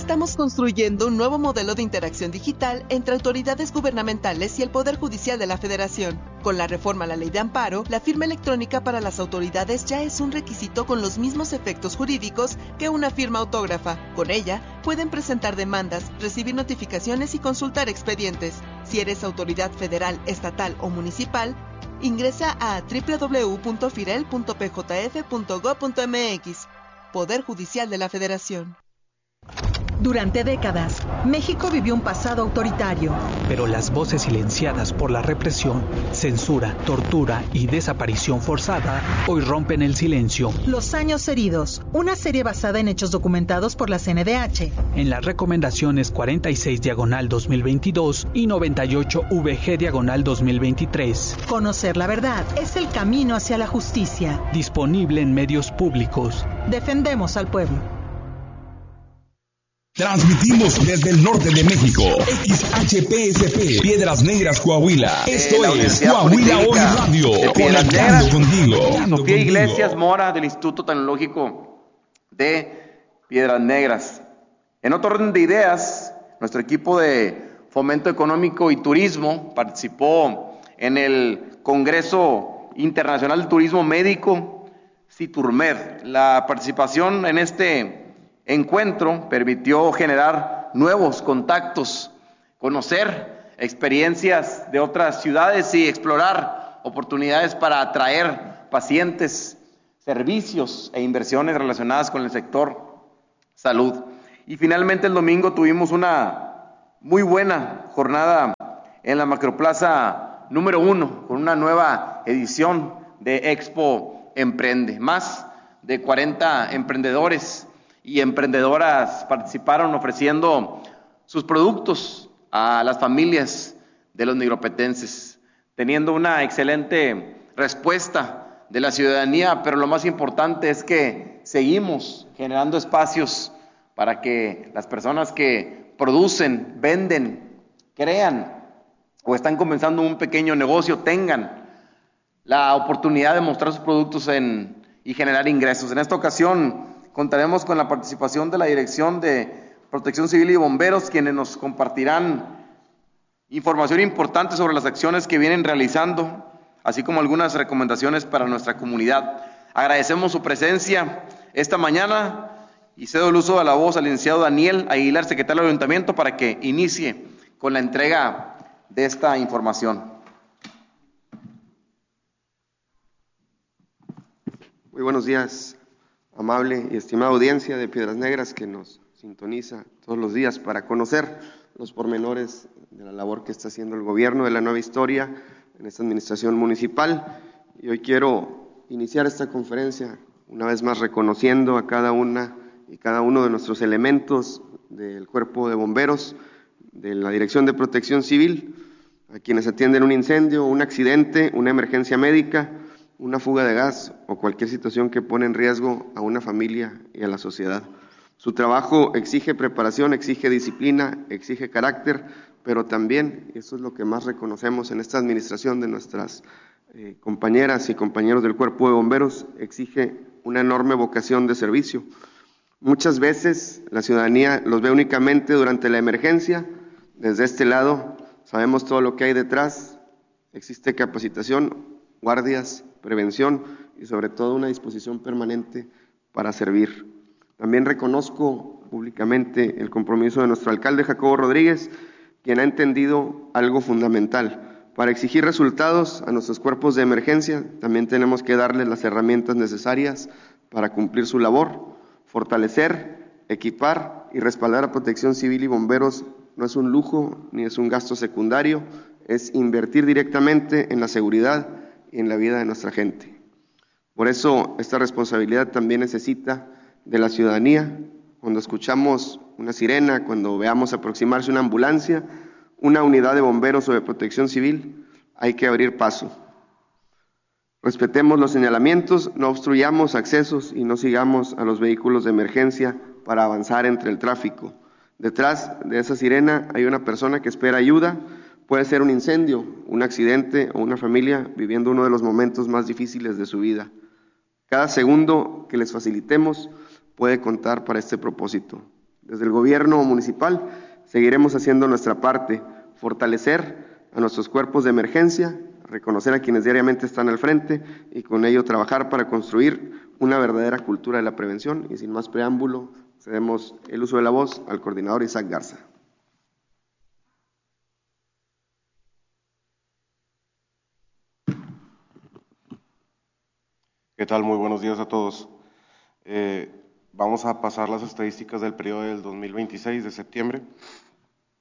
Estamos construyendo un nuevo modelo de interacción digital entre autoridades gubernamentales y el Poder Judicial de la Federación. Con la reforma a la Ley de Amparo, la firma electrónica para las autoridades ya es un requisito con los mismos efectos jurídicos que una firma autógrafa. Con ella, pueden presentar demandas, recibir notificaciones y consultar expedientes. Si eres autoridad federal, estatal o municipal, ingresa a www.firel.pjf.gov.mx. Poder Judicial de la Federación. Durante décadas, México vivió un pasado autoritario. Pero las voces silenciadas por la represión, censura, tortura y desaparición forzada hoy rompen el silencio. Los años heridos, una serie basada en hechos documentados por la CNDH. En las recomendaciones 46/2022 y 98/VG/2023. Conocer la verdad es el camino hacia la justicia. Disponible en medios públicos. Defendemos al pueblo. Transmitimos desde el norte de México, XHPSP, Piedras Negras, Coahuila. Esto es Coahuila Hoy Radio, conectando contigo. Sofía Iglesias Mora, del Instituto Tecnológico de Piedras Negras. En otro orden de ideas, nuestro equipo de Fomento Económico y Turismo participó en el Congreso Internacional de Turismo Médico, CITURMED. La participación en este encuentro permitió generar nuevos contactos, conocer experiencias de otras ciudades y explorar oportunidades para atraer pacientes, servicios e inversiones relacionadas con el sector salud. Y finalmente el domingo tuvimos una muy buena jornada en la Macroplaza número 1 con una nueva edición de Expo Emprende. Más de 40 emprendedores y emprendedoras participaron ofreciendo sus productos a las familias de los nigropetenses, teniendo una excelente respuesta de la ciudadanía, pero lo más importante es que seguimos generando espacios para que las personas que producen, venden, crean o están comenzando un pequeño negocio tengan la oportunidad de mostrar sus productos y generar ingresos. En esta ocasión contaremos con la participación de la Dirección de Protección Civil y Bomberos, quienes nos compartirán información importante sobre las acciones que vienen realizando, así como algunas recomendaciones para nuestra comunidad. Agradecemos su presencia esta mañana y cedo el uso de la voz al licenciado Daniel Aguilar, secretario del Ayuntamiento, para que inicie con la entrega de esta información. Muy buenos días, amable y estimada audiencia de Piedras Negras que nos sintoniza todos los días para conocer los pormenores de la labor que está haciendo el gobierno de la nueva historia en esta administración municipal. Y hoy quiero iniciar esta conferencia una vez más reconociendo a cada una y cada uno de nuestros elementos del Cuerpo de Bomberos, de la Dirección de Protección Civil, a quienes atienden un incendio, un accidente, una emergencia médica, una fuga de gas o cualquier situación que pone en riesgo a una familia y a la sociedad. Su trabajo exige preparación, exige disciplina, exige carácter, pero también, y eso es lo que más reconocemos en esta administración de nuestras compañeras y compañeros del Cuerpo de Bomberos, exige una enorme vocación de servicio. Muchas veces la ciudadanía los ve únicamente durante la emergencia. Desde este lado sabemos todo lo que hay detrás, existe capacitación, guardias, prevención y sobre todo una disposición permanente para servir. También reconozco públicamente el compromiso de nuestro alcalde Jacobo Rodríguez, quien ha entendido algo fundamental. Para exigir resultados a nuestros cuerpos de emergencia, también tenemos que darles las herramientas necesarias para cumplir su labor. Fortalecer, equipar y respaldar a Protección Civil y Bomberos no es un lujo ni es un gasto secundario, es invertir directamente en la seguridad y en la vida de nuestra gente. Por eso esta responsabilidad también necesita de la ciudadanía. Cuando escuchamos una sirena, cuando veamos aproximarse una ambulancia, una unidad de bomberos o de protección civil, hay que abrir paso. Respetemos los señalamientos, no obstruyamos accesos y no sigamos a los vehículos de emergencia para avanzar entre el tráfico. Detrás de esa sirena hay una persona que espera ayuda. Puede ser un incendio, un accidente o una familia viviendo uno de los momentos más difíciles de su vida. Cada segundo que les facilitemos puede contar para este propósito. Desde el gobierno municipal seguiremos haciendo nuestra parte, fortalecer a nuestros cuerpos de emergencia, reconocer a quienes diariamente están al frente y con ello trabajar para construir una verdadera cultura de la prevención. Y sin más preámbulo, cedemos el uso de la voz al coordinador Isaac Garza. ¿Qué tal? Muy buenos días a todos. Vamos a pasar las estadísticas del periodo del 2026 de septiembre.